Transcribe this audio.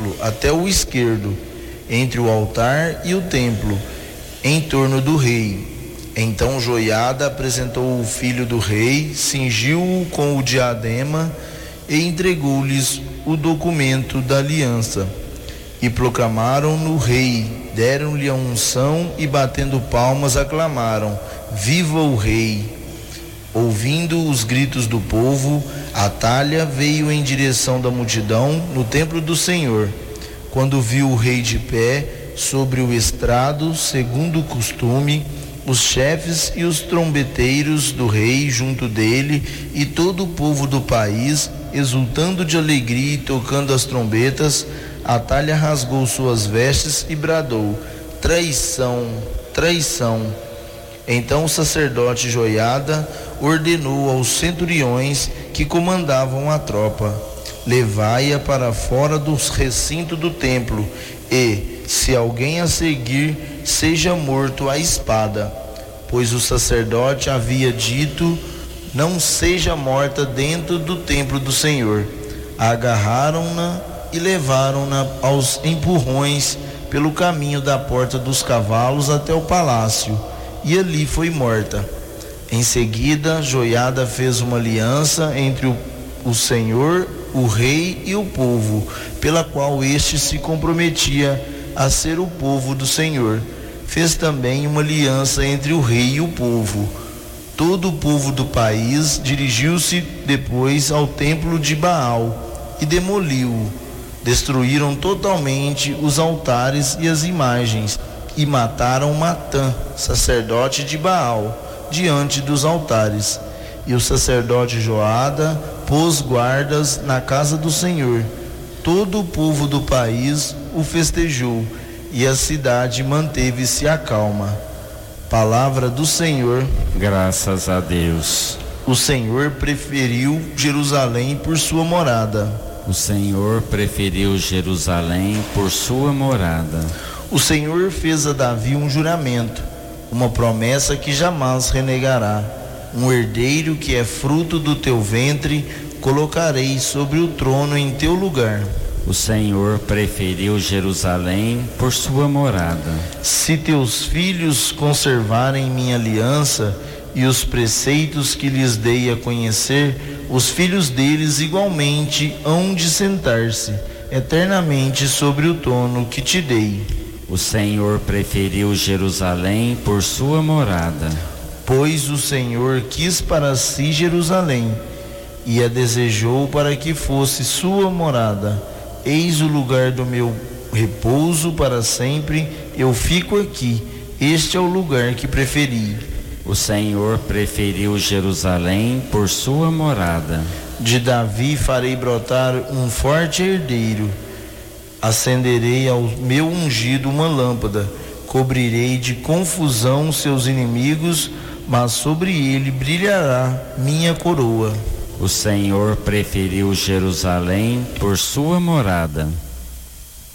templo até o esquerdo, entre o altar e o templo, em torno do rei. Então Joiada apresentou o filho do rei, cingiu-o com o diadema e entregou-lhes o documento da aliança. E proclamaram-no rei, deram-lhe a unção e, batendo palmas, aclamaram: Viva o rei! Ouvindo os gritos do povo, Atalha veio em direção da multidão no templo do Senhor. Quando viu o rei de pé sobre o estrado, segundo o costume, os chefes e os trombeteiros do rei junto dele e todo o povo do país, exultando de alegria e tocando as trombetas, Atalha rasgou suas vestes e bradou: traição, traição. Então o sacerdote Joiada ordenou aos centuriões que comandavam a tropa: levai-a para fora do recinto do templo e, se alguém a seguir, seja morto à espada. Pois o sacerdote havia dito: não seja morta dentro do templo do Senhor. Agarraram-na e levaram-na aos empurrões pelo caminho da porta dos cavalos até o palácio, e ali foi morta. Em seguida, Joiada fez uma aliança entre o Senhor, o rei e o povo, pela qual este se comprometia a ser o povo do Senhor. Fez também uma aliança entre o rei e o povo. Todo o povo do país dirigiu-se depois ao templo de Baal e demoliu-o. Destruíram totalmente os altares e as imagens e mataram Matã, sacerdote de Baal, diante dos altares. E o sacerdote Joiada pôs guardas na casa do Senhor. Todo o povo do país o festejou e a cidade manteve-se acalma. Palavra do Senhor. Graças a Deus. O Senhor preferiu Jerusalém por sua morada. O Senhor preferiu Jerusalém por sua morada. O Senhor fez a Davi um juramento, uma promessa que jamais renegará. Um herdeiro que é fruto do teu ventre, colocarei sobre o trono em teu lugar. O Senhor preferiu Jerusalém por sua morada. Se teus filhos conservarem minha aliança e os preceitos que lhes dei a conhecer, os filhos deles igualmente hão de sentar-se eternamente sobre o trono que te dei. O Senhor preferiu Jerusalém por sua morada. Pois o Senhor quis para si Jerusalém e a desejou para que fosse sua morada. Eis o lugar do meu repouso para sempre, eu fico aqui, este é o lugar que preferi. O Senhor preferiu Jerusalém por sua morada. De Davi farei brotar um forte herdeiro. Acenderei ao meu ungido uma lâmpada. Cobrirei de confusão seus inimigos, mas sobre ele brilhará minha coroa. O Senhor preferiu Jerusalém por sua morada.